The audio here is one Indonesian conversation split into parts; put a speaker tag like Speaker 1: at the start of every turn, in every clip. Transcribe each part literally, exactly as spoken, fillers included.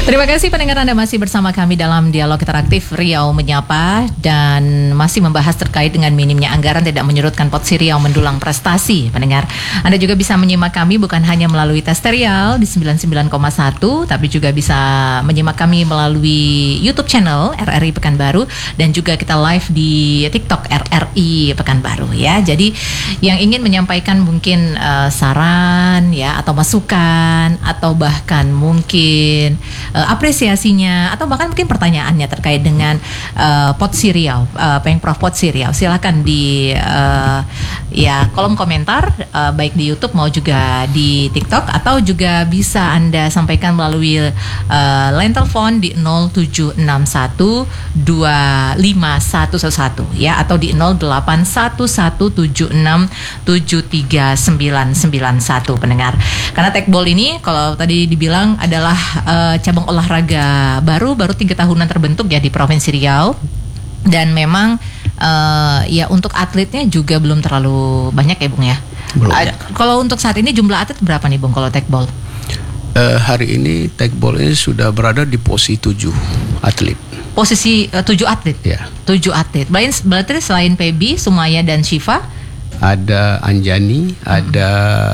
Speaker 1: Terima kasih pendengar, Anda masih bersama kami dalam Dialog Interaktif Riau Menyapa dan masih membahas terkait dengan minimnya anggaran tidak menyurutkan potensi Riau mendulang prestasi. Pendengar, Anda juga bisa menyimak kami bukan hanya melalui Tes Riau di sembilan puluh sembilan koma satu, tapi juga bisa menyimak kami melalui YouTube channel R R I Pekanbaru dan juga kita live di TikTok R R I Pekanbaru ya. Jadi yang ingin menyampaikan mungkin uh, saran ya atau masukan atau bahkan mungkin uh, apresiasinya atau bahkan mungkin pertanyaannya terkait dengan uh, Potsi Riau, uh, Pemprov Potsi Riau, silakan di uh, ya kolom komentar uh, baik di YouTube mau juga di TikTok atau juga bisa Anda sampaikan melalui uh, line telepon di nol tujuh enam satu dua lima satu satu satu ya atau di nol delapan satu satu tujuh enam tujuh tiga sembilan sembilan satu pendengar. Karena Tekbol ini kalau tadi dibilang adalah uh, cabang olahraga baru baru tiga tahunan terbentuk ya di Provinsi Riau dan memang uh, ya untuk atletnya juga belum terlalu banyak ya Bung ya.
Speaker 2: Belum.
Speaker 1: Uh, kalau untuk saat ini jumlah atlet berapa nih Bung kalau Tekbol?
Speaker 2: Uh, hari ini Tekbol ini sudah berada di posisi tujuh atlet.
Speaker 1: Posisi uh, tujuh atlet.
Speaker 2: Ya.
Speaker 1: Tujuh atlet. Berarti, berarti selain Pebi, Sumaya dan Syifa
Speaker 2: ada Anjani, hmm. ada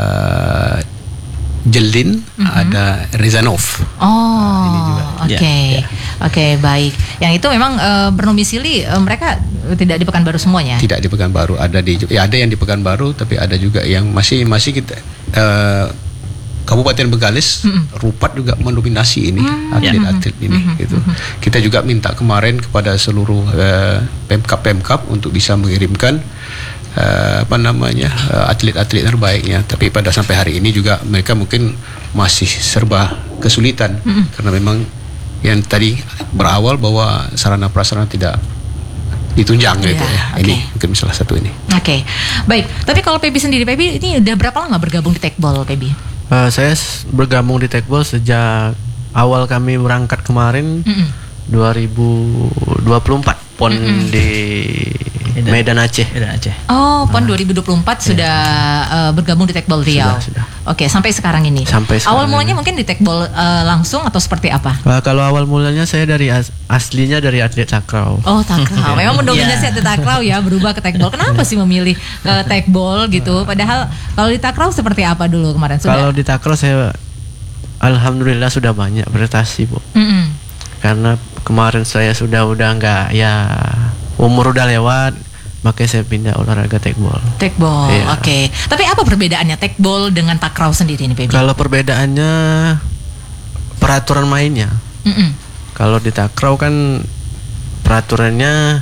Speaker 2: Jelin, mm-hmm. ada Rezanov.
Speaker 1: Oh, oke, okay. ya, ya. oke okay, baik. Yang itu memang uh, bernomisili uh, mereka tidak di Pekanbaru semuanya.
Speaker 2: Tidak di Pekanbaru, ada di ya ada yang di Pekanbaru, tapi ada juga yang masih masih kita uh, Kabupaten Bengkalis, mm-hmm. Rupat juga mendominasi ini mm-hmm. atlet-atlet mm-hmm. ini. Mm-hmm. Gitu. Kita juga minta kemarin kepada seluruh uh, Pemkap-Pemkap untuk bisa mengirimkan Uh, apa namanya uh, atlet-atlet terbaiknya, tapi pada sampai hari ini juga mereka mungkin masih serba kesulitan mm-hmm. karena memang yang tadi berawal bahwa sarana prasarana tidak ditunjang yeah, gitu ya. Okay. Ini mungkin salah satu ini.
Speaker 1: Oke, okay. Baik. Tapi kalau Pebi sendiri, Pebi ini udah berapa lama bergabung di Tekbol, Pebi?
Speaker 3: Uh, saya bergabung di Tekbol sejak awal kami berangkat kemarin mm-hmm. dua ribu dua puluh empat pon mm-hmm. di Medan Aceh. Medan Aceh.
Speaker 1: Oh, pon dua ribu dua puluh empat sudah yeah. uh, bergabung di Tekbol Riau. Sudah, sudah. Oke, sampai sekarang ini.
Speaker 3: Sampai sekarang.
Speaker 1: Awal mulanya mungkin di Tekbol uh, langsung atau seperti apa?
Speaker 3: Uh, kalau awal mulanya saya dari as- aslinya dari atlet takraw.
Speaker 1: Oh, takraw. Memang mendominasi yeah. atlet takraw ya, berubah ke Tekbol. Kenapa sih memilih ke Tekbol gitu? Padahal kalau di takraw seperti apa dulu kemarin? Sudah?
Speaker 3: Kalau di takraw saya alhamdulillah sudah banyak prestasi, Bu.
Speaker 1: Mm-hmm.
Speaker 3: Karena kemarin saya sudah udah enggak ya umur udah lewat, makanya saya pindah olahraga tekbol.
Speaker 1: Tekbol,
Speaker 3: iya.
Speaker 1: Oke. Okay. Tapi apa perbedaannya tekbol dengan takraw sendiri nih, Pebi?
Speaker 3: Kalau perbedaannya peraturan mainnya.
Speaker 1: Mm-mm.
Speaker 3: Kalau di takraw kan peraturannya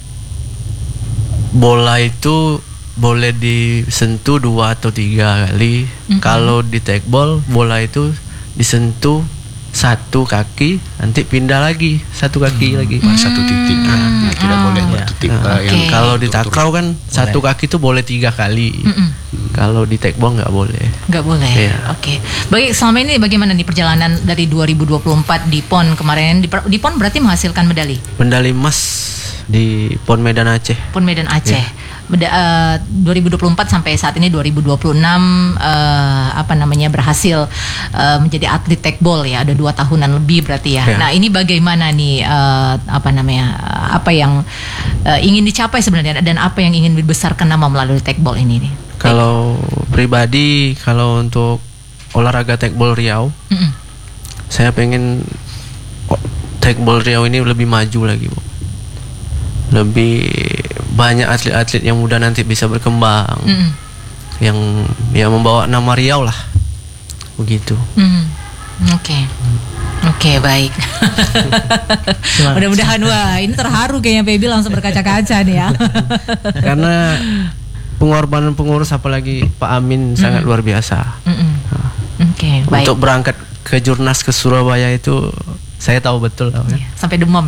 Speaker 3: bola itu boleh disentuh dua atau tiga kali. Mm-hmm. Kalau di tekbol bola itu disentuh satu kaki, nanti pindah lagi satu kaki hmm. lagi,
Speaker 2: hmm. satu titik ya. Nah, tidak oh. boleh bertitik.
Speaker 3: Nah,
Speaker 2: uh,
Speaker 3: yang okay. kalau di takraw kan boleh. Satu kaki itu boleh tiga kali. Hmm. Kalau di tekbol nggak boleh.
Speaker 1: Nggak boleh. Ya. Oke. Okay. Bagi selama ini bagaimana nih perjalanan dari dua ribu dua puluh empat di pon kemarin? Di, di pon berarti menghasilkan medali?
Speaker 3: Medali emas di pon Medan Aceh.
Speaker 1: Pon Medan Aceh. Ya. Beda, uh, dua ribu dua puluh empat sampai saat ini dua ribu dua puluh enam uh, apa namanya berhasil uh, menjadi atlet tekbol ya, ada dua tahunan lebih berarti ya. ya. Nah ini bagaimana nih uh, apa namanya uh, apa yang uh, ingin dicapai sebenarnya dan apa yang ingin dibesarkan nama melalui tekbol ini nih?
Speaker 3: Kalau pribadi, kalau untuk olahraga tekbol Riau, mm-mm. saya pengen oh, tekbol Riau ini lebih maju lagi, Bu. Lebih banyak atlet-atlet yang muda nanti bisa berkembang, mm. yang ya membawa nama Riau lah, begitu.
Speaker 1: Mm. Oke, okay. oke okay, baik. Mudah-mudahan wah ini terharu kayaknya Pebi langsung berkaca-kaca nih ya.
Speaker 3: Karena pengorbanan pengurus apalagi Pak Amin mm. sangat luar biasa.
Speaker 1: Mm-mm.
Speaker 3: Nah,
Speaker 1: okay, baik.
Speaker 3: Untuk berangkat ke Jurnas ke Surabaya itu saya tahu betul lah, ya.
Speaker 1: Sampai demam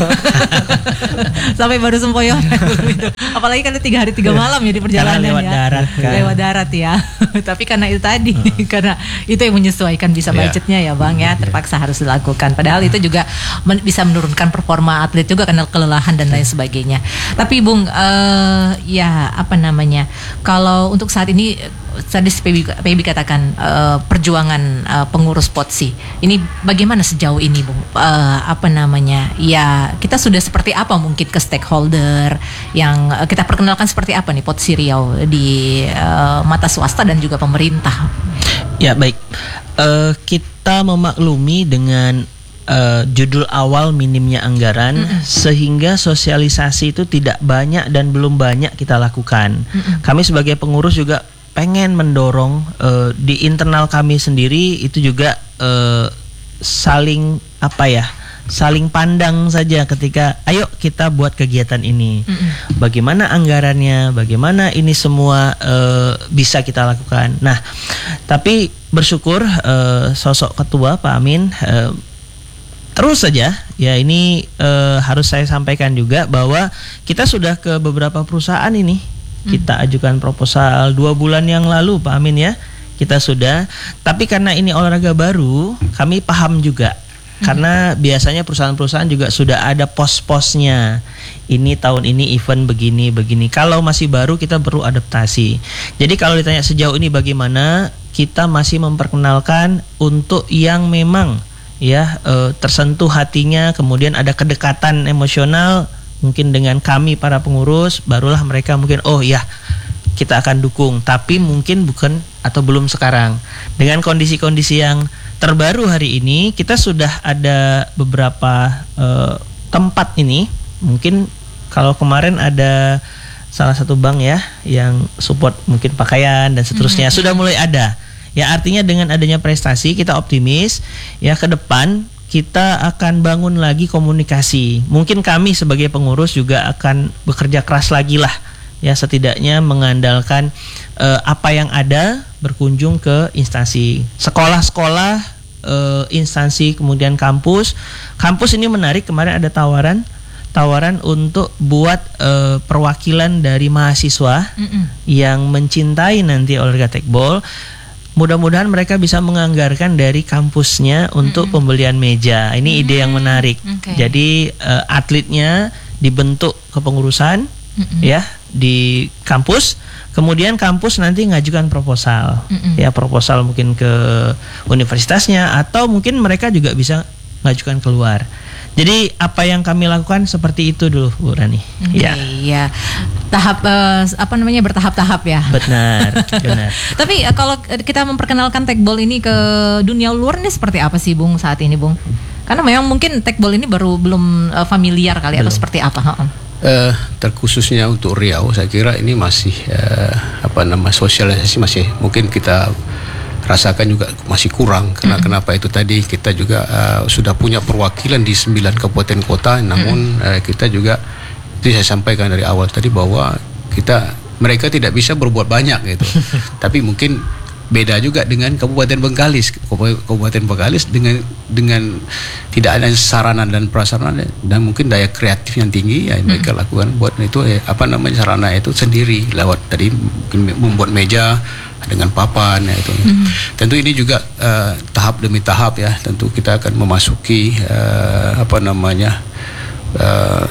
Speaker 1: sampai baru sempoyongan apalagi kan tiga hari tiga malam ya di perjalanan
Speaker 4: lewat
Speaker 1: ya
Speaker 4: darat kan.
Speaker 1: lewat darat ya tapi karena itu tadi uh. karena itu yang menyesuaikan bisa budgetnya ya Bang ya terpaksa harus dilakukan padahal itu juga men- bisa menurunkan performa atlet juga karena kelelahan dan lain sebagainya. Tapi Bung uh, ya apa namanya kalau untuk saat ini tadi P B, P B katakan uh, perjuangan uh, pengurus P O T S I. Ini bagaimana sejauh ini, Bung? Uh, apa namanya? Ya, kita sudah seperti apa mungkin ke stakeholder yang uh, kita perkenalkan seperti apa nih P O T S I Riau di uh, mata swasta dan juga pemerintah?
Speaker 4: Ya, baik. Uh, kita memaklumi dengan uh, judul awal minimnya anggaran, mm-hmm. sehingga sosialisasi itu tidak banyak dan belum banyak kita lakukan. Mm-hmm. Kami sebagai pengurus juga pengen mendorong uh, di internal kami sendiri itu juga uh, saling apa ya saling pandang saja ketika ayo kita buat kegiatan ini. Mm-hmm. Bagaimana anggarannya, bagaimana ini semua uh, bisa kita lakukan. Nah, tapi bersyukur uh, sosok ketua Pak Amin uh, terus saja ya ini uh, harus saya sampaikan juga bahwa kita sudah ke beberapa perusahaan ini. Kita ajukan proposal dua bulan yang lalu Pak Amin ya. Kita sudah. Tapi karena ini olahraga baru, kami paham juga. Karena biasanya perusahaan-perusahaan juga sudah ada pos-posnya. Ini tahun ini event begini, begini. Kalau masih baru kita perlu adaptasi. Jadi kalau ditanya sejauh ini bagaimana, kita masih memperkenalkan untuk yang memang ya e, tersentuh hatinya, kemudian ada kedekatan emosional mungkin dengan kami para pengurus, barulah mereka mungkin oh ya kita akan dukung, tapi mungkin bukan atau belum sekarang. Dengan kondisi-kondisi yang terbaru hari ini, kita sudah ada beberapa uh, tempat ini. Mungkin kalau kemarin ada salah satu bank ya yang support mungkin pakaian dan seterusnya, mm-hmm. sudah mulai ada. Ya artinya dengan adanya prestasi kita optimis ya ke depan kita akan bangun lagi komunikasi. Mungkin kami sebagai pengurus juga akan bekerja keras lagi lah. Ya setidaknya mengandalkan uh, apa yang ada, berkunjung ke instansi sekolah-sekolah, uh, instansi kemudian kampus. Kampus ini menarik, kemarin ada tawaran tawaran untuk buat uh, perwakilan dari mahasiswa Mm-mm. yang mencintai nanti olahraga tekbol. Mudah-mudahan mereka bisa menganggarkan dari kampusnya untuk mm-hmm. pembelian meja. Ini mm-hmm. ide yang menarik. Okay. Jadi uh, atletnya dibentuk kepengurusan mm-hmm. ya di kampus. Kemudian kampus nanti ngajukan proposal. Mm-hmm. Ya proposal mungkin ke universitasnya atau mungkin mereka juga bisa ngajukan keluar. Jadi apa yang kami lakukan seperti itu dulu Bu Rani.
Speaker 1: Okay, ya. ya. Tahap uh, apa namanya bertahap-tahap ya.
Speaker 4: Benar, benar.
Speaker 1: Tapi uh, kalau kita memperkenalkan tekbol ini ke dunia luar ini seperti apa sih Bung saat ini Bung? Karena memang mungkin tekbol ini baru belum uh, familiar kali belum. Atau seperti apa?
Speaker 2: Uh, terkhususnya untuk Riau, saya kira ini masih uh, apa nama sosialisasi masih mungkin kita rasakan juga masih kurang karena mm-hmm. kenapa itu tadi kita juga uh, sudah punya perwakilan di sembilan kabupaten kota, namun mm-hmm. uh, kita juga itu saya sampaikan dari awal tadi bahwa kita mereka tidak bisa berbuat banyak gitu. Tapi mungkin beda juga dengan Kabupaten Bengkalis. Kabupaten Bengkalis dengan dengan tidak ada sarana dan prasarana dan mungkin daya kreatif yang tinggi ya mereka mm-hmm. lakukan buat itu ya, apa namanya sarana itu sendiri lewat tadi mungkin membuat meja dengan papan ya itu. Mm-hmm. Tentu ini juga uh, tahap demi tahap ya. Tentu kita akan memasuki uh, apa namanya uh,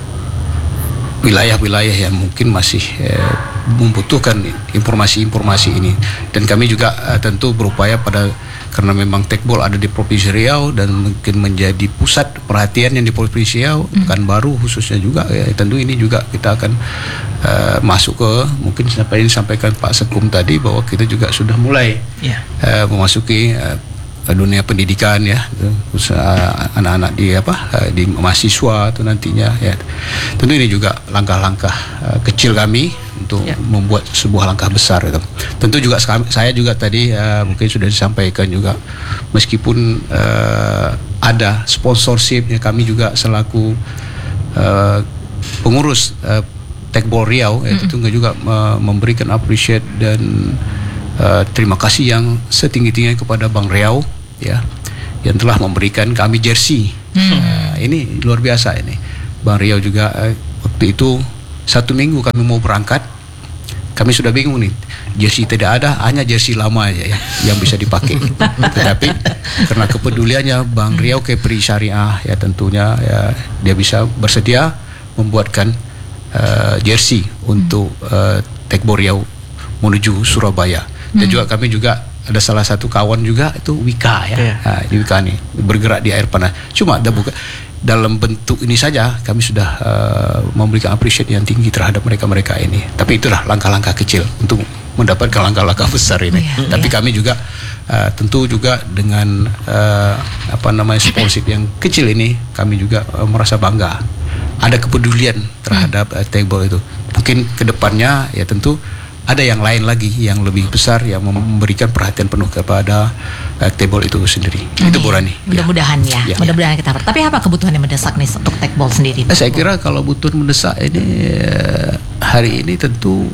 Speaker 2: wilayah-wilayah yang mungkin masih uh, membutuhkan informasi-informasi ini. Dan kami juga uh, tentu berupaya pada karena memang tekbol ada di Provinsi Riau dan mungkin menjadi pusat perhatian yang di Provinsi Riau, mm. Pekanbaru khususnya juga ya, tentu ini juga kita akan uh, masuk ke mungkin sampai ini disampaikan Pak Sekum tadi bahwa kita juga sudah mulai yeah. uh, memasuki uh, dunia pendidikan ya, uh, anak-anak di apa uh, di mahasiswa itu nantinya ya. Tentu ini juga langkah-langkah uh, kecil kami untuk yeah. membuat sebuah langkah besar itu. Tentu juga saya juga tadi uh, mungkin sudah disampaikan juga meskipun uh, ada sponsorshipnya kami juga selaku uh, pengurus uh, Tekbol Riau mm-hmm. itu juga uh, memberikan appreciate dan uh, terima kasih yang setinggi-tingginya kepada Bank Riau ya yang telah memberikan kami jersey. Mm. Uh, ini luar biasa ini. Bank Riau juga uh, waktu itu satu minggu kami mau berangkat, kami sudah bingung nih, jersey tidak ada, hanya jersey lama aja ya yang bisa dipakai. Tetapi karena kepeduliannya Bank Riau Kepri Syariah ya tentunya ya dia bisa bersedia membuatkan uh, jersey untuk uh, Tekbol Riau menuju Surabaya. Dan juga kami juga ada salah satu kawan juga itu Wika ya,
Speaker 3: Yeah.
Speaker 2: nah, di Wika nih bergerak di air panas. Cuma ada buka dalam bentuk ini saja kami sudah uh, memberikan appreciate yang tinggi terhadap mereka-mereka ini. Tapi itulah langkah-langkah kecil untuk mendapatkan langkah-langkah besar ini.
Speaker 1: Yeah,
Speaker 2: Tapi
Speaker 1: yeah.
Speaker 2: kami juga uh, tentu juga dengan uh, apa namanya sponsorship yang kecil ini kami juga uh, merasa bangga. Ada kepedulian terhadap uh, table itu. Mungkin kedepannya ya tentu ada yang lain lagi yang lebih besar yang memberikan perhatian penuh kepada uh, table itu sendiri. Itu Bu Rani.
Speaker 1: Mudah-mudahan ya,
Speaker 2: Ya,
Speaker 1: mudah-mudahan kita. Tapi apa kebutuhan yang mendesak nih untuk tekbol sendiri?
Speaker 2: Eh, saya kira kalau butuh mendesak ini eh, hari ini tentu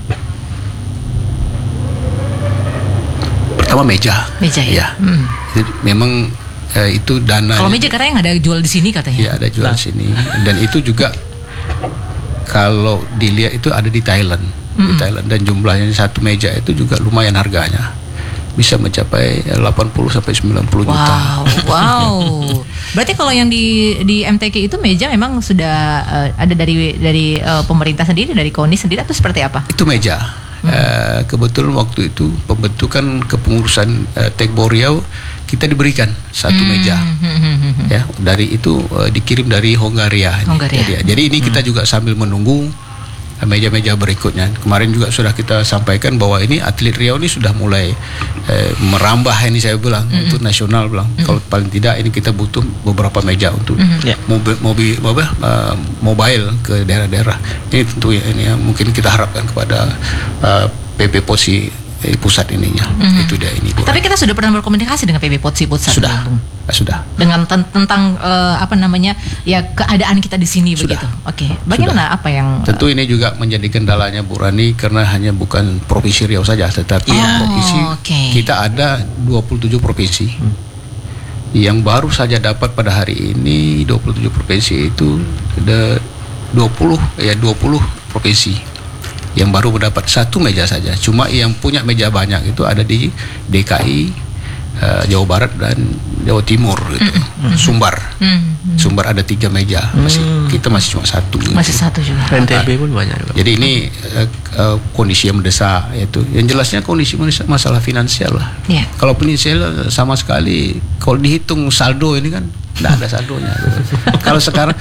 Speaker 2: pertama meja.
Speaker 1: Meja ya.
Speaker 2: Ya.
Speaker 1: Hmm.
Speaker 2: Jadi memang eh, itu dana.
Speaker 1: Kalau meja karena yang ada jual di sini katanya.
Speaker 2: Ya ada jual sini dan itu juga kalau dilihat itu ada di Thailand. Di Thailand dan jumlahnya satu meja itu juga lumayan harganya. Bisa mencapai delapan puluh sampai sembilan puluh juta.
Speaker 1: Wow, wow. Berarti kalau yang di di M T K itu meja memang sudah uh, ada dari dari uh, pemerintah sendiri, dari KONI sendiri atau seperti apa?
Speaker 2: Itu meja. Uh, kebetulan waktu itu pembentukan kepengurusan uh, Tekbol Riau kita diberikan satu meja. Ya, dari itu uh, dikirim dari Hongaria.
Speaker 1: Hongaria.
Speaker 2: Jadi, jadi ini kita juga sambil menunggu meja-meja berikutnya. Kemarin juga sudah kita sampaikan bahwa ini atlet Riau ini sudah mulai eh, merambah ini saya bilang mm-hmm. untuk nasional bilang. Mm-hmm. Kalau paling tidak ini kita butuh beberapa meja untuk mm-hmm. yeah. mobil mobil mobil uh, mobile ke daerah-daerah. Ini tentu ya, ini yang mungkin kita harapkan kepada uh, P P Posi eh, pusat ininya. Mm-hmm. Itu dia ini. Bu.
Speaker 1: Tapi kita sudah pernah berkomunikasi dengan P P Posi pusat.
Speaker 2: Sudah. Sudah.
Speaker 1: Dengan ten- tentang uh, apa namanya ya keadaan kita di sini
Speaker 2: Sudah.
Speaker 1: begitu. Oke. Okay. Bagaimana
Speaker 2: Sudah.
Speaker 1: apa yang uh,
Speaker 2: tentu ini juga menjadi kendalanya Bu Rani karena hanya bukan provinsi Riau saja tetapi
Speaker 1: yeah.
Speaker 2: provinsi
Speaker 1: oh, okay.
Speaker 2: kita ada dua puluh tujuh provinsi. Hmm. Yang baru saja dapat pada hari ini dua puluh tujuh provinsi itu ada dua puluh ya dua puluh provinsi yang baru mendapat satu meja saja. Cuma yang punya meja banyak itu ada di D K I, uh, Jawa Barat dan Jawa Timur gitu. Mm-hmm. Sumbar. Mm-hmm. Sumbar ada tiga meja. Masih mm. kita masih cuma satu.
Speaker 1: Masih
Speaker 2: gitu.
Speaker 1: satu juga.
Speaker 3: N T B pun banyak juga.
Speaker 2: Jadi ini uh, uh, kondisi yang mendesak yaitu. Yang jelasnya kondisi mendesak masalah finansial lah.
Speaker 1: Yeah.
Speaker 2: Kalau finansial sama sekali kalau dihitung saldo ini kan tidak ada saldonya. Kalau sekarang,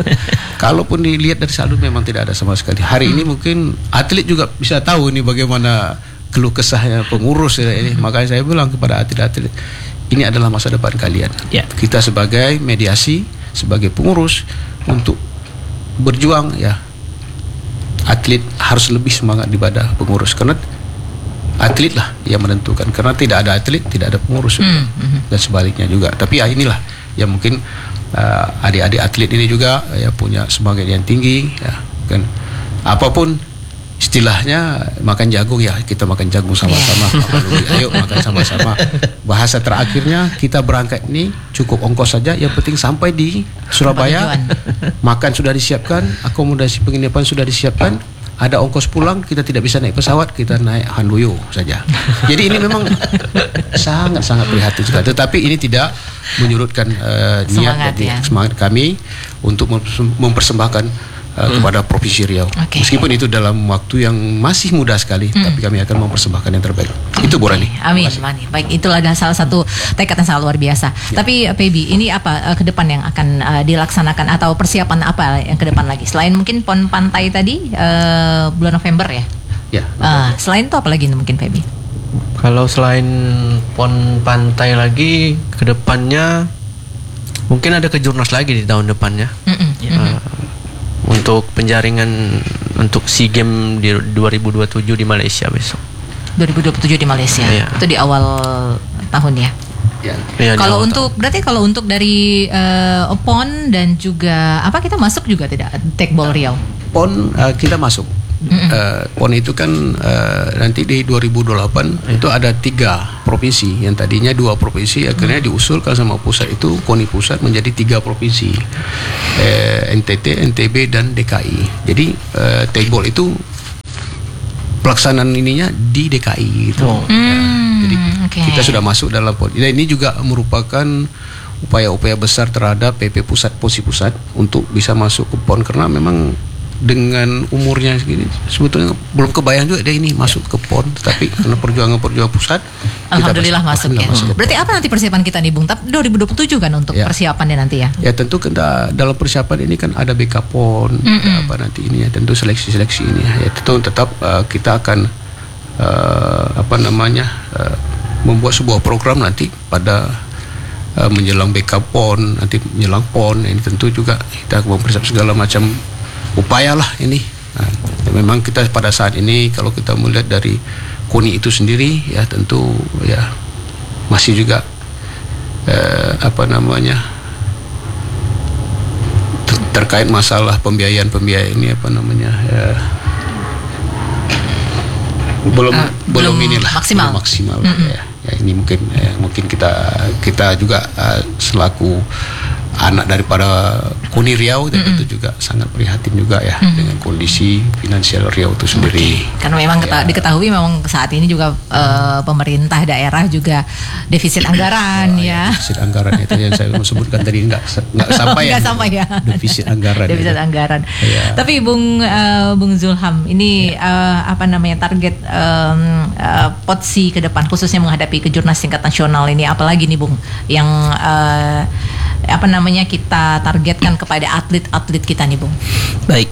Speaker 2: kalaupun dilihat dari saldo memang tidak ada sama sekali. Hari hmm. ini mungkin atlet juga bisa tahu ini bagaimana keluh kesahnya pengurus ya, ini. Makanya saya bilang kepada atlet-atlet, ini adalah masa depan kalian.
Speaker 4: Ya.
Speaker 2: Kita sebagai mediasi, sebagai pengurus untuk berjuang ya. Atlet harus lebih semangat daripada pengurus karena atlet lah yang menentukan. Karena tidak ada atlet, tidak ada pengurus hmm. dan sebaliknya juga. Tapi ya inilah yang mungkin uh, adik-adik atlet ini juga ya punya semangat yang tinggi ya kan apapun istilahnya makan jagung ya kita makan jagung sama-sama ayo makan sama-sama bahasa terakhirnya kita berangkat ini cukup ongkos saja yang penting sampai di Surabaya makan sudah disiapkan akomodasi penginapan sudah disiapkan ada ongkos pulang kita tidak bisa naik pesawat kita naik Handoyo saja. Jadi ini memang sangat-sangat prihatin sekali. Tetapi ini tidak menyurutkan uh, niat dan
Speaker 1: ya.
Speaker 2: semangat kami untuk mempersembahkan uh, hmm. kepada Provinsi Riau. Okay. Meskipun itu dalam waktu yang masih muda sekali, hmm. tapi kami akan mempersembahkan yang terbaik. Itu Bu Rani.
Speaker 1: Amin, Mani. Baik, itulah adalah salah satu tekad yang sangat luar biasa. Ya. Tapi P B, ini apa uh, ke depan yang akan uh, dilaksanakan atau persiapan apa yang ke depan lagi? Selain mungkin Pon Pantai tadi uh, bulan November ya?
Speaker 2: Ya.
Speaker 1: Uh, selain itu apa lagi mungkin P B?
Speaker 3: Kalau selain Pon Pantai lagi, ke depannya mungkin ada kejurnas lagi di tahun depannya. Mm-mm, uh, mm-mm. Untuk penjaringan untuk SEA Games di dua ribu dua puluh tujuh di Malaysia besok. dua ribu dua puluh tujuh di Malaysia. Iya. Itu di awal tahun ya.
Speaker 2: Ya.
Speaker 3: Ya,
Speaker 1: kalau untuk tahun. Berarti kalau untuk dari uh, Pon dan juga apa kita masuk juga tidak Tekbol Riau?
Speaker 2: Pon uh, kita masuk. Uh, Pon itu kan uh, nanti di dua ribu dua puluh delapan mm. itu ada tiga provinsi yang tadinya dua provinsi akhirnya mm. diusulkan sama pusat itu KONI pusat menjadi tiga provinsi uh, N T T, N T B dan D K I. Jadi uh, Tekbol itu pelaksanaan ininya di D K I gitu. Oh.
Speaker 1: Mm,
Speaker 2: uh, jadi
Speaker 1: okay.
Speaker 2: kita sudah masuk dalam Pon. Dan ini juga merupakan upaya-upaya besar terhadap P P pusat Posi pusat untuk bisa masuk ke Pon karena memang dengan umurnya segini sebetulnya belum kebayang juga dia ini masuk ke P O N, tapi karena perjuangan-perjuangan pusat
Speaker 1: Alhamdulillah
Speaker 2: kita
Speaker 1: masuk ya.
Speaker 2: masuk.
Speaker 1: Berarti apa nanti persiapan kita nih Bung? Tapi dua ribu dua puluh tujuh kan untuk
Speaker 2: Ya.
Speaker 1: persiapannya nanti ya.
Speaker 2: Ya tentu kita dalam persiapan ini kan ada B K P O N, ada apa nanti ini ya, tentu seleksi-seleksi ini ya. Ya tentu tetap uh, kita akan uh, apa namanya uh, membuat sebuah program nanti pada uh, menjelang B K P O N, nanti menjelang P O N ini tentu juga kita mempersiapkan segala macam upaya lah ini. Nah, ya memang kita pada saat ini kalau kita melihat dari KONI itu sendiri ya tentu ya masih juga eh, apa namanya ter- terkait masalah pembiayaan pembiayaan ini apa namanya ya, belum
Speaker 1: Uh,
Speaker 2: belum
Speaker 1: belum
Speaker 2: inilah
Speaker 1: maksimal.
Speaker 2: belum maksimal ya. Ya ini mungkin ya, mungkin kita kita juga uh, selaku anak daripada KONI Riau tentu juga sangat prihatin juga ya dengan kondisi finansial Riau itu sendiri.
Speaker 1: Karena memang keta-
Speaker 2: Ya.
Speaker 1: diketahui memang saat ini juga eh, pemerintah daerah juga defisit anggaran
Speaker 2: Oh,
Speaker 1: ya.
Speaker 2: Defisit anggaran itu yang saya sebutkan tadi nggak nggak sampai ya.
Speaker 1: Nggak sampai ya.
Speaker 2: Defisit anggaran.
Speaker 1: Defisit
Speaker 2: itu.
Speaker 1: anggaran.
Speaker 2: Ya.
Speaker 1: Tapi Bung eh, Bung Zulham, ini eh, apa namanya target em, eh, P O T S I ke depan khususnya menghadapi kejurnas tingkat nasional ini, apalagi nih Bung yang eh, apa namanya kita targetkan kepada atlet-atlet kita nih Bung?
Speaker 4: Baik.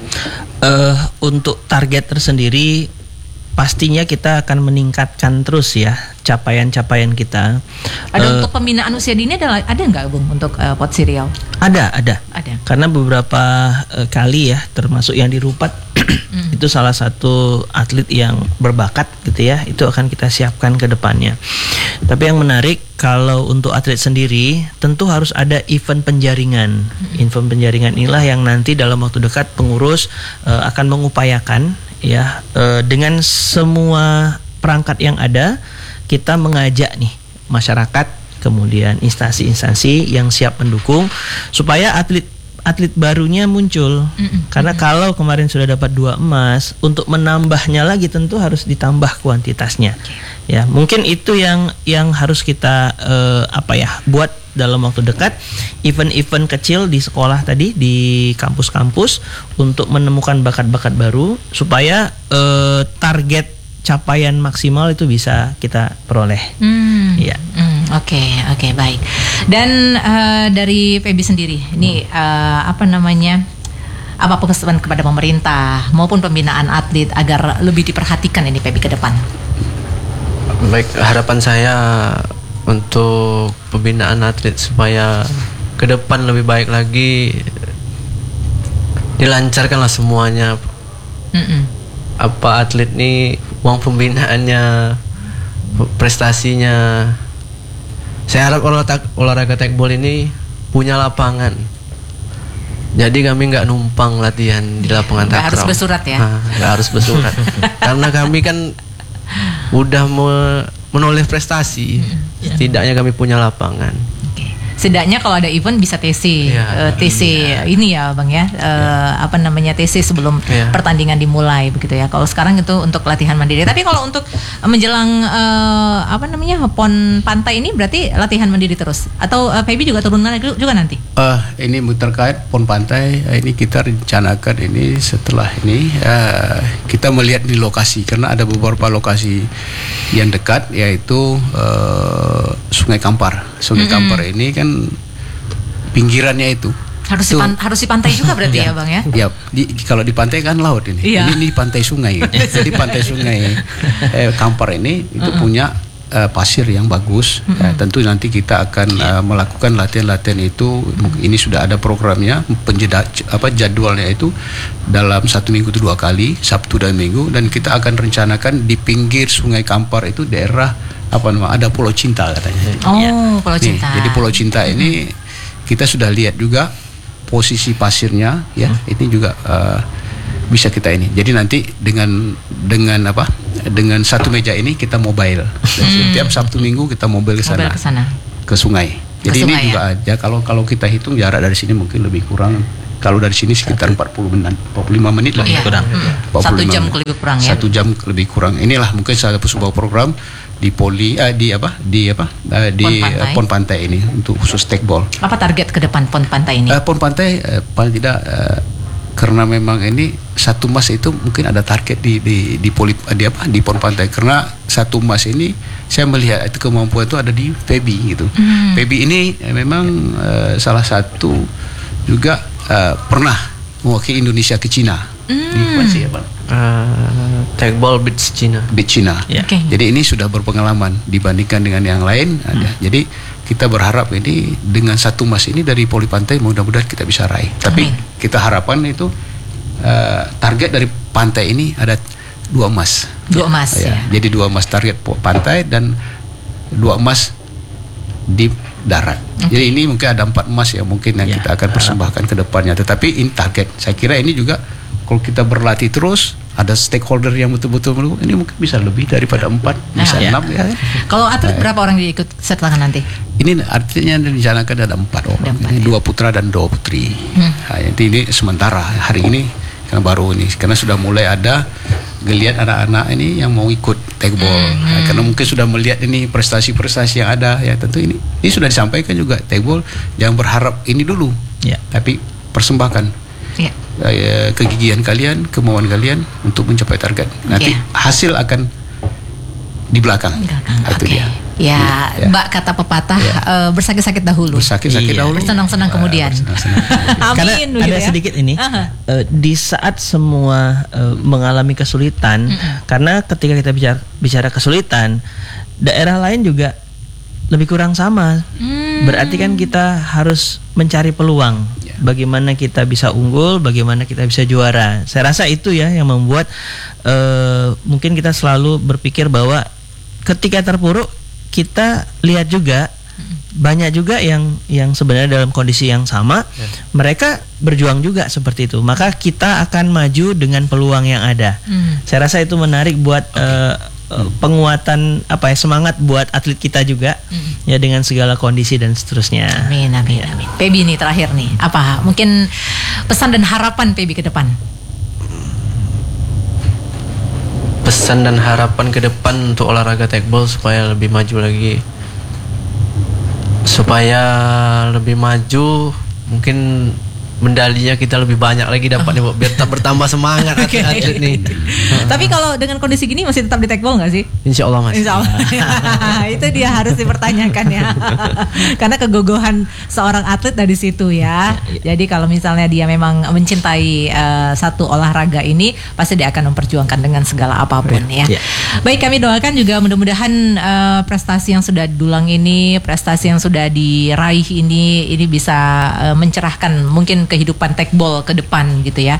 Speaker 4: Eh, untuk target tersendiri pastinya kita akan meningkatkan terus ya capaian-capaian kita.
Speaker 1: Ada
Speaker 4: Eh,
Speaker 1: untuk pembinaan usia dini ada ada nggak Bung untuk eh, P O T S I Riau?
Speaker 4: Ada, ada.
Speaker 1: Ada.
Speaker 4: Karena beberapa eh, kali ya, termasuk yang di Rupat, itu salah satu atlet yang berbakat gitu ya, itu akan kita siapkan ke depannya. Tapi yang menarik kalau untuk atlet sendiri, tentu harus ada event penjaringan. Event penjaringan inilah yang nanti dalam waktu dekat pengurus eh, akan mengupayakan ya eh, dengan semua perangkat yang ada, kita mengajak nih masyarakat, kemudian instansi-instansi yang siap mendukung supaya atlet atlet barunya muncul.
Speaker 1: Mm-mm.
Speaker 4: Karena kalau kemarin sudah dapat dua emas, untuk menambahnya lagi tentu harus ditambah kuantitasnya. Ya, mungkin itu yang yang harus kita eh, apa ya buat dalam waktu dekat, event-event kecil di sekolah tadi, di kampus-kampus untuk menemukan bakat-bakat baru supaya eh, target capaian maksimal itu bisa kita peroleh.
Speaker 1: Hmm.
Speaker 4: Iya.
Speaker 1: Hmm, Oke, oke, baik. Dan eh, dari Feby sendiri, ini eh, apa namanya? Apa pesan kepada pemerintah maupun pembinaan atlet agar lebih diperhatikan ini Feby ke depan?
Speaker 3: Baik, harapan saya untuk pembinaan atlet supaya ke depan lebih baik lagi, dilancarkanlah semuanya.
Speaker 1: Mm-mm.
Speaker 3: Apa atlet nih, uang pembinaannya, prestasinya. Saya harap olahraga, olahraga tekbol ini punya lapangan. Jadi kami nggak numpang latihan di lapangan
Speaker 1: Nggak
Speaker 3: takraw.
Speaker 1: harus bersurat ya?
Speaker 3: Nah, nggak harus bersurat. Karena kami kan udah me- menoleh prestasi. Setidaknya kami punya lapangan.
Speaker 1: Oke. Setidaknya kalau ada event bisa T C,
Speaker 3: Iya.
Speaker 1: eh, T C ini ya Bang ya, eh, apa namanya T C sebelum
Speaker 3: Iya.
Speaker 1: pertandingan dimulai begitu ya. Kalau sekarang itu untuk latihan mandiri. Tapi kalau untuk menjelang eh, apa namanya P O N pantai ini berarti latihan mandiri terus atau eh, Feby juga turun juga nanti?
Speaker 2: Eh, ini terkait P O N Pantai, eh, ini kita rencanakan ini setelah ini eh, kita melihat di lokasi karena ada beberapa lokasi yang dekat yaitu eh, Sungai Kampar. Sungai
Speaker 1: Mm-mm.
Speaker 2: Kampar ini kan pinggirannya itu
Speaker 1: Harus di,
Speaker 2: Tuh.
Speaker 1: pan- harus di pantai juga berarti ya Bang ya?
Speaker 2: Ya, di, kalau di pantai kan laut ini.
Speaker 1: Iya.
Speaker 2: Ini, ini pantai sungai. Gitu. Jadi pantai sungai eh, Kampar ini itu punya eh, pasir yang bagus. Ya, tentu nanti kita akan eh, melakukan latihan-latihan itu. Ini sudah ada programnya, penjeda, apa jadwalnya itu dalam satu minggu itu dua kali, Sabtu dan Minggu. Dan kita akan rencanakan di pinggir Sungai Kampar itu daerah apa namanya ada Pulau Cinta katanya.
Speaker 1: Oh, Pulau
Speaker 2: Nih,
Speaker 1: Cinta.
Speaker 2: jadi Pulau Cinta ini kita sudah lihat juga posisi pasirnya ya ini juga uh, bisa kita ini. Jadi nanti dengan dengan apa? Dengan satu meja ini kita mobile. Dan setiap Sabtu Minggu kita mobile ke sana.
Speaker 1: Mobil ke sana.
Speaker 2: Ke sungai. Jadi
Speaker 1: sungai,
Speaker 2: ini juga aja kalau kalau kita hitung jarak dari sini mungkin lebih kurang. Kalau dari sini sekitar empat puluh menit, empat puluh lima menit lah
Speaker 1: Iya.
Speaker 2: kurang.
Speaker 1: Mm.
Speaker 2: empat puluh lima
Speaker 1: Satu jam
Speaker 2: menit.
Speaker 1: lebih kurang ya?
Speaker 2: Satu jam lebih kurang. Inilah mungkin salah satu sebuah program di poli eh, di apa? Di apa? Eh, di
Speaker 1: Pon Pantai.
Speaker 2: eh, Pon Pantai ini untuk khusus tekbol.
Speaker 1: Apa target ke depan P O N pantai ini?
Speaker 2: Eh, Pon Pantai eh, paling tidak eh, karena memang ini satu emas itu mungkin ada target di di di poli di apa di pon pantai, karena satu emas ini saya melihat itu kemampuan itu ada di Febi gitu. Hmm. Febi ini eh, memang uh, salah satu juga uh, pernah mewakili Indonesia ke Cina. Hmm. Di mana sih apa?
Speaker 3: Uh, Tekbol Beach Cina.
Speaker 2: Beach Cina.
Speaker 4: Ya.
Speaker 1: Okay.
Speaker 2: Jadi ini sudah berpengalaman dibandingkan dengan yang lain. Hmm. Ada. Jadi kita berharap ini dengan satu emas ini dari poli pantai mudah-mudahan kita bisa raih. Tapi
Speaker 1: Amin.
Speaker 2: kita harapan itu uh, target dari pantai ini ada dua emas.
Speaker 1: Dua emas
Speaker 2: ya.
Speaker 1: ya.
Speaker 2: Jadi dua emas target pantai dan dua emas di darat. Okay. Jadi ini mungkin ada empat emas yang mungkin yang
Speaker 4: Ya.
Speaker 2: kita akan persembahkan ke depannya. Tetapi ini target. Saya kira ini juga kalau kita berlatih terus, ada stakeholder yang betul-betul mendukung, ini mungkin bisa lebih daripada empat, bisa
Speaker 1: Ah,
Speaker 2: enam ya.
Speaker 1: Kalau atlet berapa orang yang ikut sertakan nanti?
Speaker 2: Ini artinya direncanakan ada empat orang.
Speaker 1: Ada empat,
Speaker 2: Ini
Speaker 1: ya.
Speaker 2: dua putra dan dua putri.
Speaker 1: Hmm.
Speaker 2: Nah, ini, ini sementara hari ini yang baru ini, karena sudah mulai ada geliat anak-anak ini yang mau ikut tekbol.
Speaker 1: Hmm.
Speaker 2: Nah, karena mungkin sudah melihat ini prestasi-prestasi yang ada, ya tentu ini ini sudah disampaikan juga tekbol jangan berharap ini dulu,
Speaker 4: Ya.
Speaker 2: tapi persembahkan
Speaker 1: Ya.
Speaker 2: eh, kegigihan kalian, kemauan kalian untuk mencapai target. Nanti
Speaker 1: Ya.
Speaker 2: hasil akan di belakang.
Speaker 1: Belakang.
Speaker 2: Itu
Speaker 1: Oke.
Speaker 2: dia.
Speaker 1: Ya,
Speaker 2: Ya.
Speaker 1: Mbak kata pepatah
Speaker 2: Ya.
Speaker 1: eh, bersakit-sakit dahulu.
Speaker 2: Bersakit-sakit
Speaker 4: Iya.
Speaker 2: dahulu,
Speaker 1: Bersenang-senang
Speaker 2: Ah,
Speaker 1: kemudian.
Speaker 2: bersenang-senang kemudian.
Speaker 4: Karena
Speaker 1: Amin,
Speaker 4: ada
Speaker 1: begitu ya.
Speaker 4: sedikit ini
Speaker 1: Aha.
Speaker 4: eh, di saat semua eh, mengalami kesulitan, karena ketika kita bicara bicara kesulitan, daerah lain juga lebih kurang sama.
Speaker 1: Hmm.
Speaker 4: Berarti kan kita harus mencari peluang.
Speaker 2: Ya.
Speaker 4: Bagaimana kita bisa unggul, bagaimana kita bisa juara. Saya rasa itu ya yang membuat eh, mungkin kita selalu berpikir bahwa ketika terpuruk kita lihat juga banyak juga yang yang sebenarnya dalam kondisi yang sama, mereka berjuang juga seperti itu. Maka kita akan maju dengan peluang yang ada.
Speaker 1: Hmm.
Speaker 4: Saya rasa itu menarik buat eh, eh, penguatan apa ya semangat buat atlet kita juga ya dengan segala kondisi dan seterusnya.
Speaker 1: Amin, amin, amin. Pebi nih terakhir nih, apa mungkin pesan dan harapan Pebi ke depan?
Speaker 3: Pesan dan harapan ke depan untuk olahraga tekbol supaya lebih maju lagi, supaya lebih maju, mungkin medalinya kita lebih banyak lagi dapatnya, Bu, biar tetap bertambah semangat
Speaker 1: Oke.
Speaker 3: atlet-atlet nih.
Speaker 1: Tapi kalau dengan kondisi gini masih tetap di tekbol nggak sih?
Speaker 3: Insya Allah Mas.
Speaker 1: Insya Allah. Itu dia harus dipertanyakan ya. Karena kegogohan seorang atlet dari situ ya. Jadi kalau misalnya dia memang mencintai eh, satu olahraga ini, pasti dia akan memperjuangkan dengan segala apapun ya.
Speaker 4: Ya.
Speaker 1: Baik, kami doakan juga mudah-mudahan eh, prestasi yang sudah didulang ini, prestasi yang sudah diraih ini, ini bisa eh, mencerahkan mungkin kehidupan tekbol ke depan gitu ya.